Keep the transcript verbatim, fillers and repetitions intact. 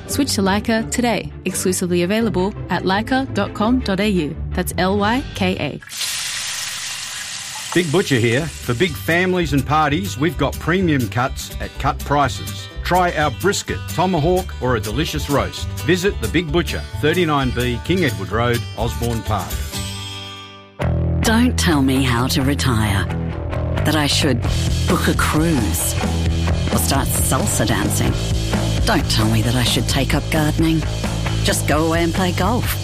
Switch to Leica today. Exclusively available at leica dot com dot a u. That's L Y K A. Big Butcher here. For big families and parties, we've got premium cuts at cut prices. Try our brisket, tomahawk or a delicious roast. Visit The Big Butcher, thirty-nine B King Edward Road, Osborne Park. Don't tell me how to retire. That I should book a cruise or start salsa dancing. Don't tell me that I should take up gardening. Just go away and play golf.